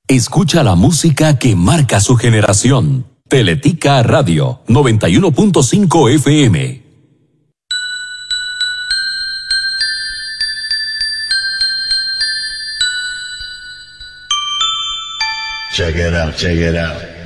Escucha la música que marca su generación. Teletica Radio 91.5 FM. Check it out, check it out.